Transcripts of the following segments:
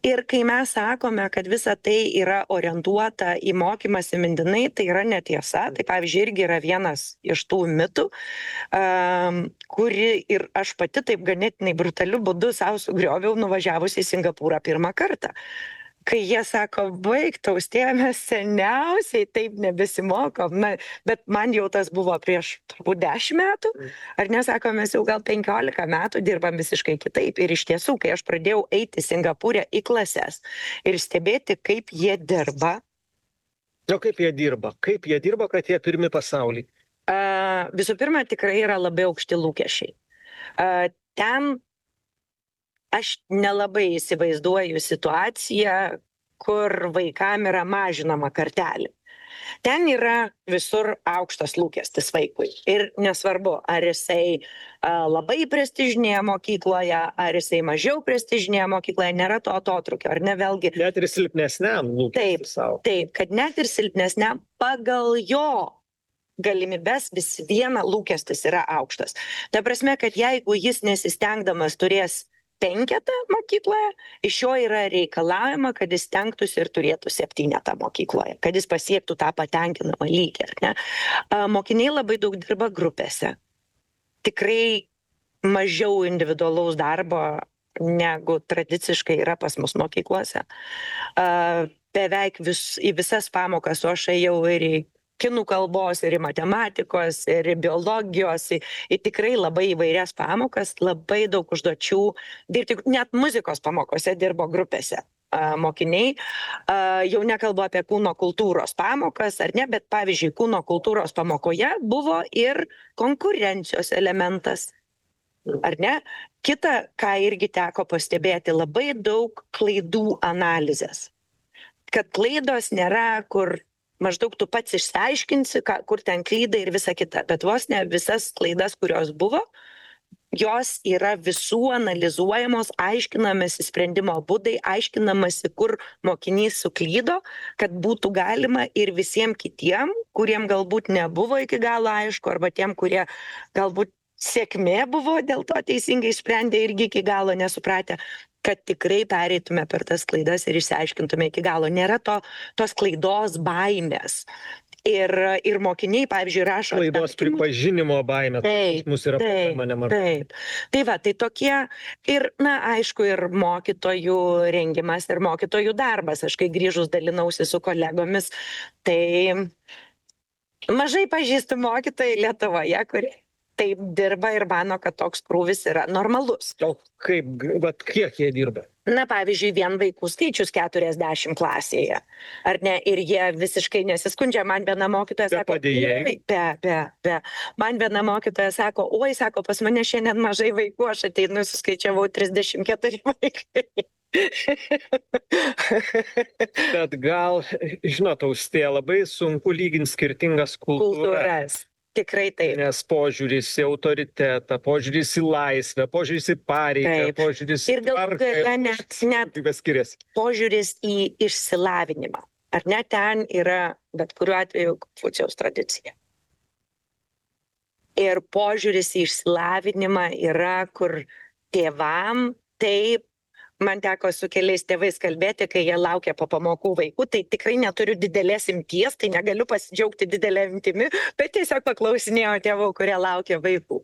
Ir kai mes sakome, kad visa tai yra orientuota į mokymąsi mintinai, tai yra netiesa. Tai pavyzdžiui, irgi yra vienas iš tų mitų, kuri ir aš pati taip ganėtinai brutaliu būdu savo sugrioviau nuvažiavus į Singapūrą pirmą kartą. Kai jie sako, baik, Austėja, mes seniausiai taip nebesimokom, bet man jau tas buvo prieš turbūt 10 metų, ar nesako, mes jau gal 15 metų dirbam visiškai kitaip. Ir iš tiesų, kai aš pradėjau eiti Singapūrė į klases ir stebėti, kaip jie dirba. O kaip jie dirba? Kaip jie dirba, kad jie pirmi pasaulyje? Visų pirma, tikrai yra labai aukšti lūkesčiai. Ten aš nelabai įsivaizduoju situaciją, kur vaikam yra mažinama kartelė. Ten yra visur aukštas lūkestis vaikui. Ir nesvarbu, ar jisai labai prestižinėje mokykloje, ar jisai mažiau prestižinėje mokykloje, nėra to atotrukio, ar ne vėlgi. Net ir silpnesniam lūkestis savo. Taip, kad net ir silpnesniam pagal jo galimybes vis viena lūkestis yra aukštas. Ta prasme, kad jeigu jis nesistengdamas turės 5 mokykloje, iš jo yra reikalaujama, kad jis stengtųsi ir turėtų 7 mokykloje, kad jis pasiektų tą patenkinamą lygį. Ne? Mokiniai labai daug dirba grupėse. Tikrai mažiau individualaus darbo, negu tradiciškai yra pas mus mokyklose. Beveik į visas pamokas, o aš ėjau ir į kinų kalbos, ir į matematikos, ir į biologijos, į tikrai labai įvairias pamokas, labai daug užduočių dirbti, net muzikos pamokose dirbo grupėse mokiniai. Jau nekalbu apie kūno kultūros pamokas, ar ne, bet pavyzdžiui, kūno kultūros pamokoje buvo ir konkurencijos elementas, ar ne? Kita, ką irgi teko pastebėti, labai daug klaidų analizės. Kad klaidos nėra, kur maždaug tu pats išsiaiškinsi, kur ten klydai ir visa kita. Bet vos ne visas klaidas, kurios buvo, jos yra visų analizuojamos, aiškinamasi sprendimo būdai, aiškinamasi, kur mokinys suklydo, kad būtų galima ir visiems kitiem, kuriem galbūt nebuvo iki galo aišku, arba tiem, kurie galbūt sėkmė buvo, dėl to teisingai sprendė irgi iki galo nesupratę, kad tikrai pereitume per tas klaidas ir išsiaiškintume iki galo. Nėra tos klaidos baimės. Ir mokiniai, pavyzdžiui, rašo... Klaidos pripažinimo baimė. Taip, taip. Tai va, tai tokie ir, aišku, ir mokytojų rengimas, ir mokytojų darbas. Aš kai grįžus dalinausi su kolegomis, tai mažai pažįstu mokytojai Lietuvoje, kurie taip dirba ir mano, kad toks krūvis yra normalus. O kiek jie dirba? Pavyzdžiui, vien vaikų skaičius 40 klasėje. Ar ne? Ir jie visiškai nesiskundžia. Man viena mokytoja sako... Man viena mokytoja sako, oi, sako, pas mane šiandien mažai vaikų, aš ateinu, suskaičiavau 34 vaikai. Bet gal, žinot, Austėja, labai sunku lyginti skirtingas kultūras. Tikrai taip. Nes požiūris į autoritetą, požiūris į laisvę, požiūris į pareigą, požiūris į tvarką. Ir net požiūris į išsilavinimą. Ar ne, ten yra, bet kuriuo atveju, Konfucijaus tradicija. Ir požiūris į išsilavinimą yra, kur tėvam taip. Man teko su keliais tėvais kalbėti, kai jie laukia po pamokų vaikų, tai tikrai neturiu didelės imties, tai negaliu pasidžiaugti didelę imtimi, bet tiesiog paklausinėjau tėvų, kurie laukia vaikų.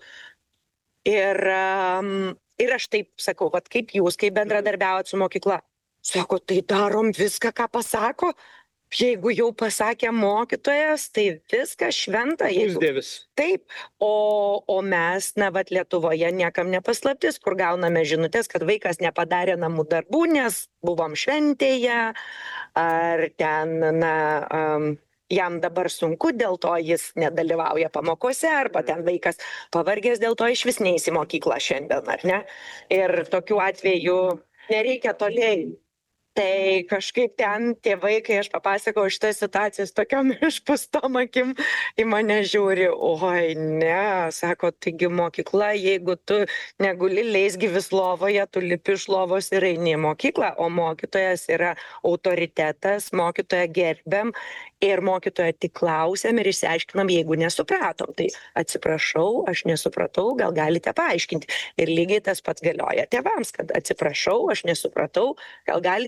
Ir aš taip sakau, kaip jūs, kaip bendradarbiaujat su mokykla? Sako, tai darom viską, ką pasako. Jeigu jau pasakė mokytojas, tai viskas šventa. Pusdievis. Taip, o mes, Lietuvoje niekam nepaslaptis, kur gauname žinutės, kad vaikas nepadarė namų darbų, nes buvom šventėje, ar ten, jam dabar sunku, dėl to jis nedalyvauja pamokose, arba ten vaikas pavargęs, dėl to iš vis neis į mokyklą šiandien, ar ne? Ir tokiu atveju nereikia toliai. Tai kažkaip ten tėvai, kai aš papasakau šitas situacijas tokiom išpūstom akim, į mane žiūri, oi ne, sako, taigi mokykla, jeigu tu neguli leisgyvis lovoje, tu lipi iš lovos ir eini į mokyklą, o mokytojas yra autoritetas, mokytoją gerbiam ir mokytoją tik klausiam ir išsiaiškinam, jeigu nesupratom. Tai atsiprašau, aš nesupratau, gal galite paaiškinti. Ir lygiai tas pats galioja tėvams, kad atsiprašau, aš nesupratau, gal galite